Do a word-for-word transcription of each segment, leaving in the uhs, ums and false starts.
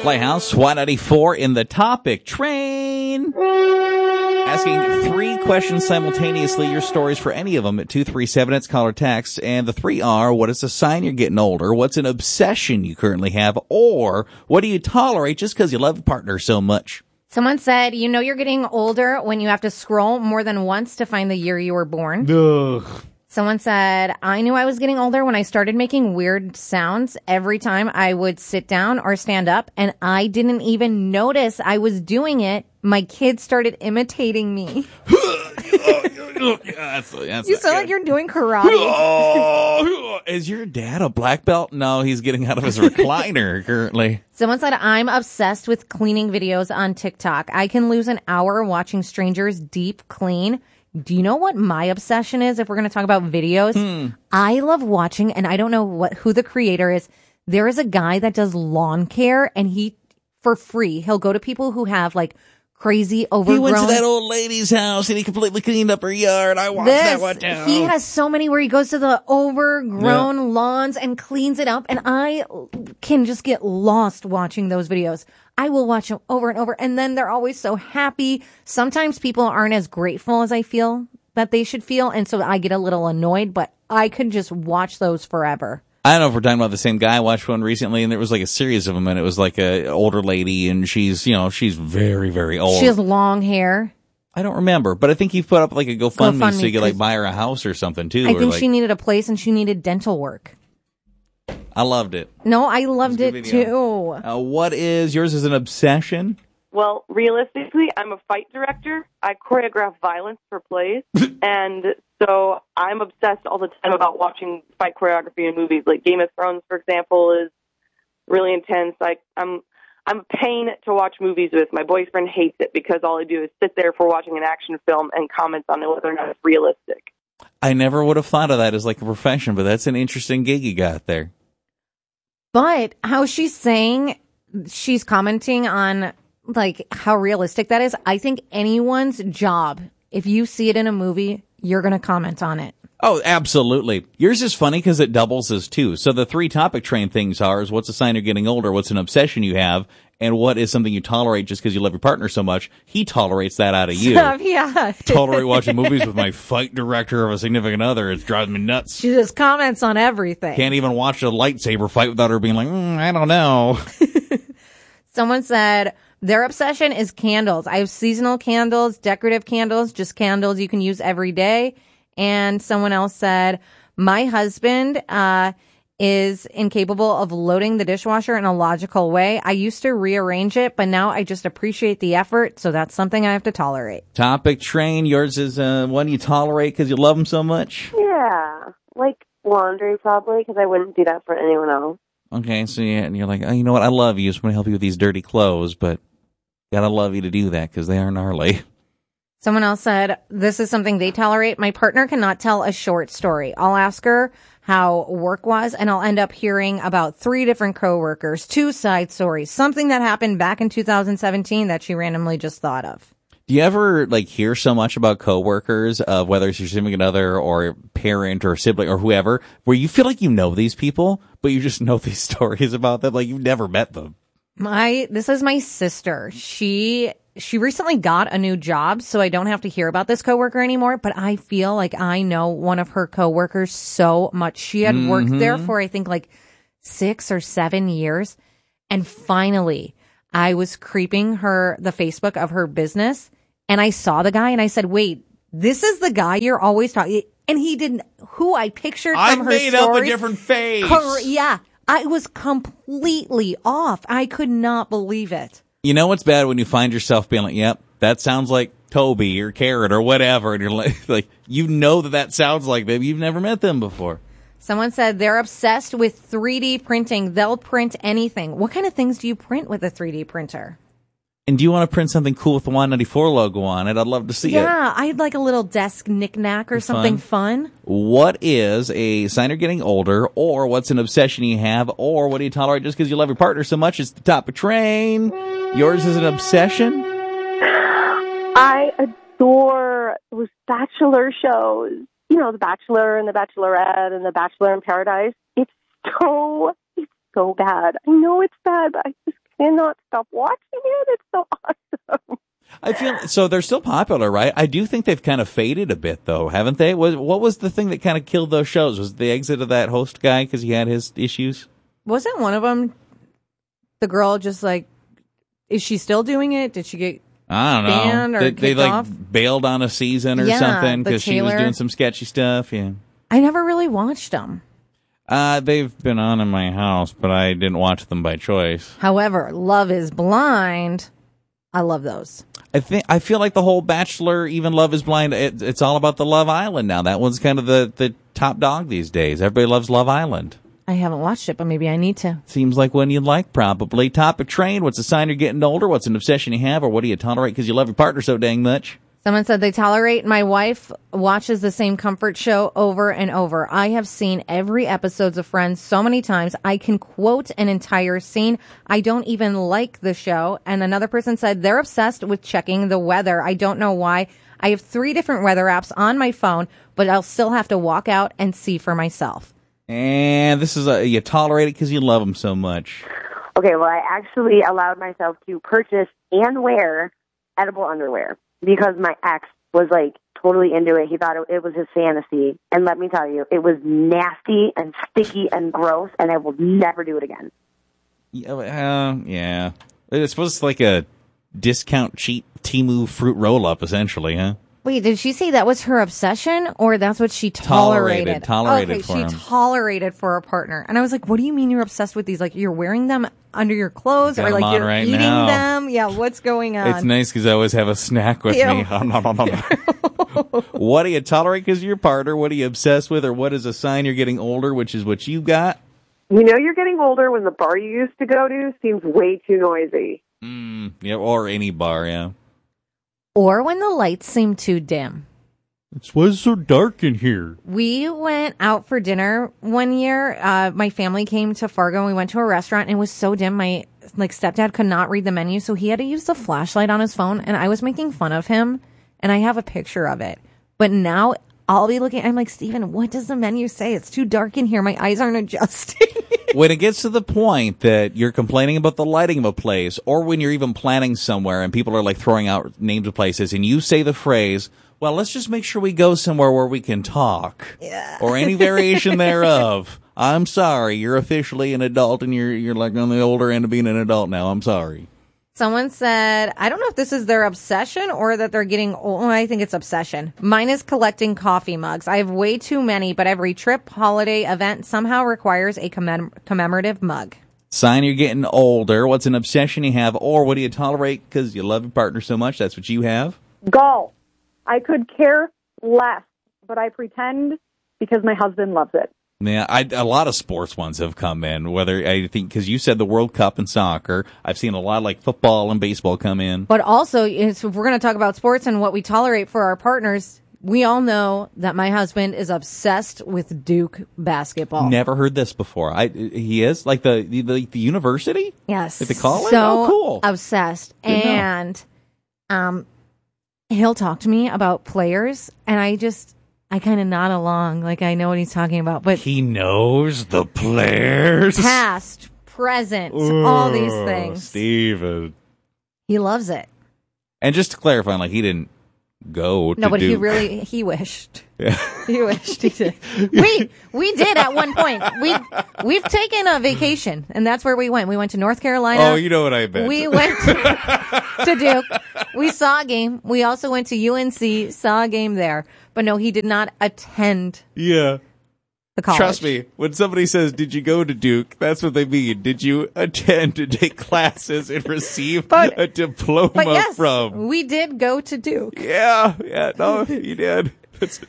Playhouse, Y ninety-four in the topic train. Asking three questions simultaneously, your stories for any of them at two three seven, it's call or text. And the three are, what is a sign you're getting older? What's an obsession you currently have? Or what do you tolerate just because you love your partner so much? Someone said, you know you're getting older when you have to scroll more than once to find the year you were born. Ugh. Someone said, I knew I was getting older when I started making weird sounds every time I would sit down or stand up, and I didn't even notice I was doing it. My kids started imitating me. yeah, that's, that's you sound like you're doing karate. Is your dad a black belt? No, he's getting out of his recliner currently. Someone said, I'm obsessed with cleaning videos on TikTok. I can lose an hour watching strangers deep clean. Do you know what my obsession is if we're going to talk about videos? Hmm. I love watching, and I don't know what who the creator is. There is a guy that does lawn care, and he, for free, he'll go to people who have like crazy overgrown. He went to that old lady's house and he completely cleaned up her yard. I watched this, that one too. He has so many where he goes to the overgrown yeah. lawns and cleans it up, and I can just get lost watching those videos. I will watch them over and over, and then they're always so happy. Sometimes people aren't as grateful as I feel that they should feel, and so I get a little annoyed, but I could just watch those forever. I don't know if we're talking about the same guy. I watched one recently, and there was like a series of them, and it was like a older lady, and she's, you know, she's very, very old. She has long hair. I don't remember, but I think he put up like a GoFundMe, GoFundMe so you could like buy her a house or something too. I think like, she needed a place, and she needed dental work. I loved it. No, I loved it, it too. Uh, what is yours? Is an obsession? Well, realistically, I'm a fight director. I choreograph violence for plays, and so I'm obsessed all the time about watching fight choreography in movies. Like Game of Thrones, for example, is really intense. Like I'm, I'm a pain to watch movies with. My boyfriend hates it because all I do is sit there for watching an action film and comment on it whether or not it's realistic. I never would have thought of that as like a profession, but that's an interesting gig you got there. But how she's saying, she's commenting on like how realistic that is. I think anyone's job, if you see it in a movie, you're going to comment on it. Oh, absolutely. Yours is funny because it doubles as two. So the three topic train things are, is what's a sign you're getting older? What's an obsession you have? And what is something you tolerate just because you love your partner so much? He tolerates that out of you. Yeah. Tolerate watching movies with my fight director of a significant other. It's driving me nuts. She just comments on everything. Can't even watch a lightsaber fight without her being like, mm, I don't know. Someone said their obsession is candles. I have seasonal candles, decorative candles, just candles you can use every day. And someone else said, my husband uh, is incapable of loading the dishwasher in a logical way. I used to rearrange it, but now I just appreciate the effort, so that's something I have to tolerate. Topic train, yours is uh, one you tolerate because you love him so much? Yeah, like laundry probably, because I wouldn't do that for anyone else. Okay, so yeah, and you're like, oh, you know what, I love you, so I'm going to help you with these dirty clothes, but gotta love you to do that because they are gnarly. Someone else said, this is something they tolerate. My partner cannot tell a short story. I'll ask her how work was, and I'll end up hearing about three different coworkers, two side stories, something that happened back in two thousand seventeen that she randomly just thought of. Do you ever like hear so much about coworkers, of whether it's your significant other or parent or sibling or whoever, where you feel like you know these people, but you just know these stories about them, like you've never met them? My, this is my sister. She, she recently got a new job, so I don't have to hear about this coworker anymore, but I feel like I know one of her coworkers so much. She had mm-hmm. worked there for, I think, like six or seven years. And finally, I was creeping her, the Facebook of her business, and I saw the guy and I said, wait, this is the guy you're always talking, and he didn't, who I pictured from I her made story, up a different face. Cor- yeah. I was completely off. I could not believe it. You know what's bad when you find yourself being like, yep, that sounds like Toby or Carrot or whatever. And you're like, like, you know that that sounds like them. You've never met them before. Someone said they're obsessed with three D printing. They'll print anything. What kind of things do you print with a three D printer? And do you want to print something cool with the Y ninety-four logo on it? I'd love to see yeah, it. Yeah, I'd like a little desk knickknack or something fun. fun. What is a sign you're getting older, or what's an obsession you have, or what do you tolerate just because you love your partner so much? It's the top of train. Yours is an obsession? I adore those Bachelor shows. You know, The Bachelor and The Bachelorette and The Bachelor in Paradise. It's so, it's so bad. I know it's bad, but I just cannot stop watching it. It's so awesome. I feel so they're still popular, right? I do think they've kind of faded a bit, though, haven't they? What, what was the thing that kind of killed those shows? Was it the exit of that host guy because he had his issues? Wasn't one of them the girl just like, is she still doing it? Did she get I don't know. banned or They, they like off? bailed on a season or Yeah, something the because she was Taylor. doing some sketchy stuff. Yeah. I never really watched them. Uh, they've been on in my house, but I didn't watch them by choice. However, Love is Blind, I love those. I think I feel like the whole Bachelor, even Love is Blind, it, it's all about the Love Island now. That one's kind of the, the top dog these days. Everybody loves Love Island. I haven't watched it, but maybe I need to. Seems like one you'd like, probably. Topic train. What's a sign you're getting older? What's an obsession you have? Or what do you tolerate because you love your partner so dang much? Someone said they tolerate my wife watches the same comfort show over and over. I have seen every episodes of Friends so many times. I can quote an entire scene. I don't even like the show. And another person said they're obsessed with checking the weather. I don't know why. I have three different weather apps on my phone, but I'll still have to walk out and see for myself. And this is a, you tolerate it because you love them so much. Okay, well, I actually allowed myself to purchase and wear edible underwear because my ex was, like, totally into it. He thought it, it was his fantasy. And let me tell you, it was nasty and sticky and gross, and I will never do it again. Yeah, uh, yeah. It's supposed to like a discount cheap Temu fruit roll-up, essentially, huh? Wait, did she say that was her obsession or that's what she tolerated? Tolerated, tolerated okay, for she him. tolerated for a partner. And I was like, what do you mean you're obsessed with these? Like, you're wearing them under your clothes Got or them like on you're right eating now. them? Yeah, what's going on? It's nice because I always have a snack with Ew. me. What do you tolerate because of your partner? What are you obsessed with? Or what is a sign you're getting older, which is what you got? You know you're getting older when the bar you used to go to seems way too noisy. Mm, yeah, or any bar, yeah. Or when the lights seem too dim. It's why it's so dark in here. We went out for dinner one year. Uh, my family came to Fargo and we went to a restaurant and it was so dim. My like stepdad could not read the menu, so he had to use the flashlight on his phone and I was making fun of him and I have a picture of it. But now I'll be looking, I'm like, Steven, what does the menu say? It's too dark in here. My eyes aren't adjusting. When it gets to the point that you're complaining about the lighting of a place, or when you're even planning somewhere and people are like throwing out names of places and you say the phrase, well, let's just make sure we go somewhere where we can talk. Yeah. Or any variation thereof. I'm sorry, you're officially an adult and you're you're like on the older end of being an adult now. I'm sorry. Someone said, I don't know if this is their obsession or that they're getting old. I think it's obsession. Mine is collecting coffee mugs. I have way too many, but every trip, holiday, event somehow requires a commem- commemorative mug. Sign you're getting older. What's an obsession you have? Or what do you tolerate because you love your partner so much? That's what you have? Golf. I could care less, but I pretend because my husband loves it. Yeah, I, a lot of sports ones have come in, whether I think, because you said the World Cup and soccer. I've seen a lot of like football and baseball come in. But also, if we're going to talk about sports and what we tolerate for our partners, we all know that my husband is obsessed with Duke basketball. Never heard this before. I He is? Like the the, the university? Yes. Like the college? So Oh, cool. obsessed. Didn't know. And um, he'll talk to me about players, and I just... I kind of nod along, like I know what he's talking about. But He knows the players. past, present, all these Oh, things. Steven. He loves it. And just to clarify, like he didn't go to No, but he Duke. really, he wished. Yeah. He wished he did. We, we did at one point. We, we've taken a vacation, and that's where we went. We went to North Carolina. Oh, you know what I meant. We went to, to Duke. We saw a game. We also went to U N C, saw a game there. But no, he did not attend Yeah. the college. Trust me, when somebody says, did you go to Duke, that's what they mean. Did you attend to take classes and receive But- a diploma But yes, from? we did go to Duke. Yeah, yeah, no, you did. That's-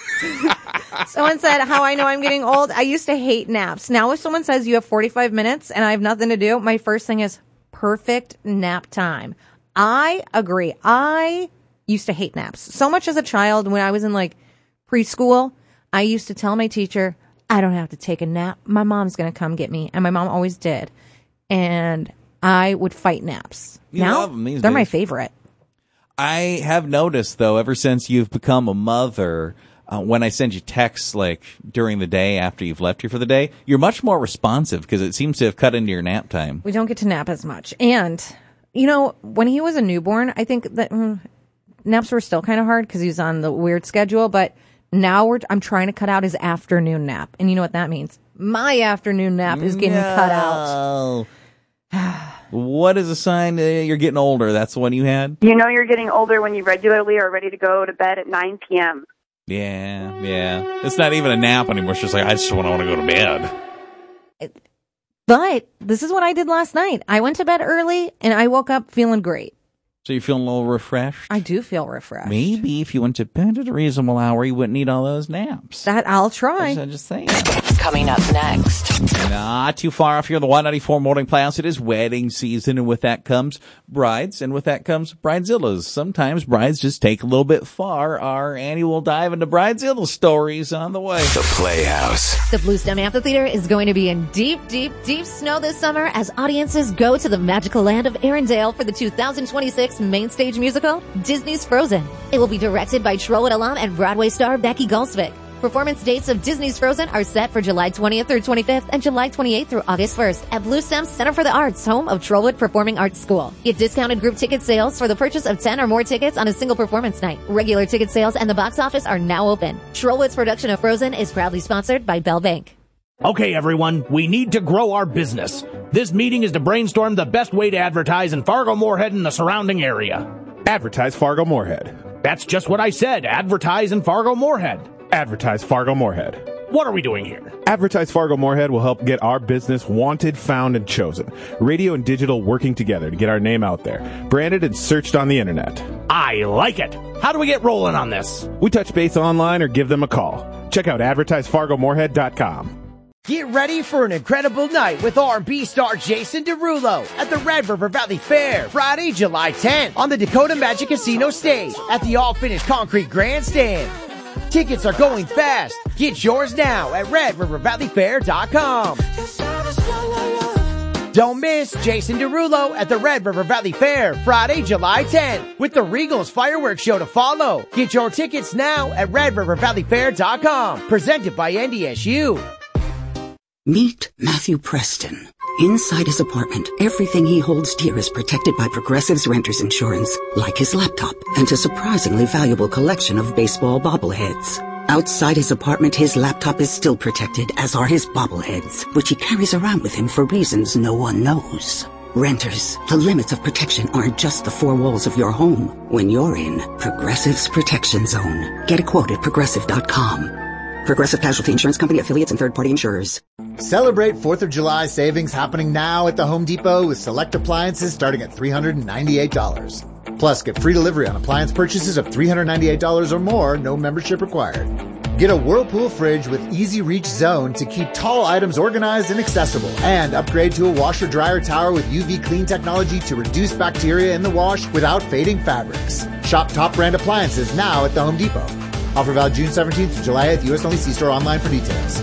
Someone said, how I know I'm getting old. I used to hate naps. Now if someone says you have forty-five minutes and I have nothing to do, my first thing is perfect nap time. I agree. I used to hate naps so much as a child. When I was in like preschool, I used to tell my teacher, I don't have to take a nap. My mom's going to come get me. And my mom always did. And I would fight naps. You now love 'em these they're my days. favorite. I have noticed, though, ever since you've become a mother, uh, when I send you texts like during the day after you've left here for the day, you're much more responsive because it seems to have cut into your nap time. We don't get to nap as much. And, you know, when he was a newborn, I think that mm, naps were still kind of hard because he was on the weird schedule. But now we're, I'm trying to cut out his afternoon nap. And you know what that means? My afternoon nap is getting no. cut out. What is a sign that you're getting older? That's the one you had? You know you're getting older when you regularly are ready to go to bed at nine p.m. Yeah, yeah. It's not even a nap anymore. It's just like, I just want to go to bed. But this is what I did last night. I went to bed early, and I woke up feeling great. So you're feeling a little refreshed? I do feel refreshed. Maybe if you went to bed at a reasonable hour, you wouldn't need all those naps. That I'll try. I'm just saying. Coming up next. Not too far off here on the one ninety-four Morning Playhouse. It is wedding season, and with that comes brides, and with that comes bridezillas. Sometimes brides just take a little bit far. Our annual dive into bridezilla stories on the way. The Playhouse. The Bluestem Amphitheater is going to be in deep, deep, deep snow this summer as audiences go to the magical land of Arendelle for the two thousand twenty-six main stage musical, Disney's Frozen. It will be directed by Trollwood alum and Broadway star Becky Goldsvick. Performance dates of Disney's Frozen are set for July twentieth through twenty-fifth and July twenty-eighth through August first at Bluestem Center for the Arts, home of Trollwood Performing Arts School. Get discounted group ticket sales for the purchase of ten or more tickets on a single performance night. Regular ticket sales and the box office are now open. Trollwood's production of Frozen is proudly sponsored by Bell Bank. Okay, everyone, we need to grow our business. This meeting is to brainstorm the best way to advertise in Fargo-Moorhead and the surrounding area. Advertise Fargo-Moorhead. That's just what I said. Advertise in Fargo-Moorhead. Advertise Fargo-Moorhead. What are we doing here? Advertise Fargo-Moorhead will help get our business wanted, found, and chosen. Radio and digital working together to get our name out there. Branded and searched on the internet. I like it. How do we get rolling on this? We touch base online or give them a call. Check out advertise fargo moorhead dot com. Get ready for an incredible night with R and B star Jason Derulo at the Red River Valley Fair, Friday, July tenth, on the Dakota Magic Casino stage at the all-finished concrete grandstand. Tickets are going fast. Get yours now at red river valley fair dot com. Don't miss Jason Derulo at the Red River Valley Fair, Friday, July tenth, with the Regals fireworks show to follow. Get your tickets now at red river valley fair dot com. Presented by N D S U. Meet Matthew Preston. Inside his apartment, everything he holds dear is protected by Progressive's Renter's Insurance, like his laptop and a surprisingly valuable collection of baseball bobbleheads. Outside his apartment, his laptop is still protected, as are his bobbleheads, which he carries around with him for reasons no one knows. Renters, the limits of protection aren't just the four walls of your home. When you're in Progressive's Protection Zone, get a quote at progressive dot com. Progressive Casualty Insurance Company, affiliates, and third-party insurers. Celebrate fourth of July savings happening now at the Home Depot with select appliances starting at three hundred ninety-eight dollars. Plus, get free delivery on appliance purchases of three hundred ninety-eight dollars or more, no membership required. Get a Whirlpool fridge with Easy Reach Zone to keep tall items organized and accessible. And upgrade to a washer-dryer tower with U V clean technology to reduce bacteria in the wash without fading fabrics. Shop top brand appliances now at the Home Depot. Offer valid June seventeenth to July eighth. U S only. See store online for details.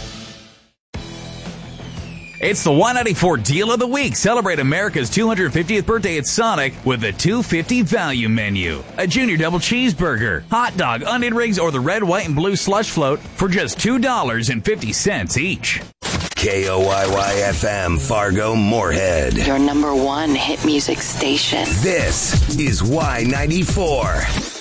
It's the one ninety-four Deal of the Week. Celebrate America's two hundred fiftieth birthday at Sonic with the two fifty value menu. A junior double cheeseburger, hot dog, onion rings, or the red, white, and blue slush float for just two dollars and fifty cents each. K O Y Y F M, Fargo Moorhead. Your number one hit music station. This is Y ninety-four.